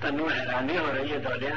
تنو حیرانی ہو رہی ہے دولیا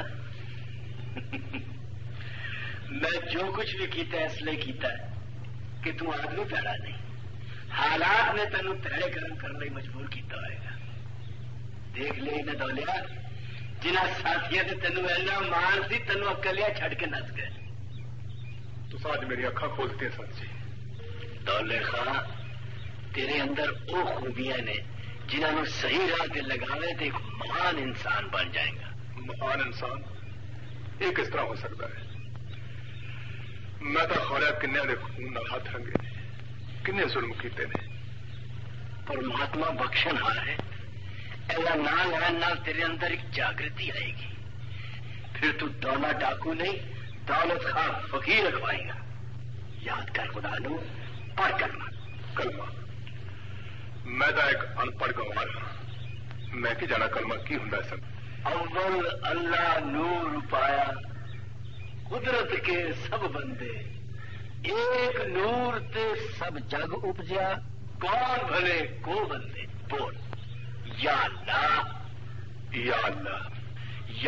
میں جو کچھ بھی کیتا ہے اس لیے کیتا ہے کہ تم آدمی پیڑا نہیں حالات نے تینوں پیڑے کرم کرنے مجبور کیتا ہوئے گا دیکھ لے نہ دولیا جنہ ساتھیوں نے تینوں ایسا مان سی تینوں اکلیا چھڑ کے نس گئے تو آج میری اکھاں کھولتی ہیں سر جی دولے خاں تیرے اندر وہ خوبیاں نے جنہوں نے صحیح راہ دے لگاوے تو ایک مہان انسان بن جائے گا مہان انسان یہ کس طرح ہو سکتا ہے میں تو خوریا کنے دے خون نال ہاتھ رنگے نے کنے ظلم کیتے نے پرماتما بخشن ہار ہے ایسا نہ لین نال تیرے اندر ایک جاگرتی آئے گی پھر تو دونا ڈاکو نہیں دولت خواہ فقیر اگوائے گا یاد کر خدا نو پڑھ کلمہ میں تو ایک ان پڑھ گوار ہاں میں کہ جانا کلمہ کی ہوں سب اول اللہ نور پایا قدرت کے سب بندے ایک نور تے سب جگ اپجیا کون بھلے کو بندے بول یا اللہ یا اللہ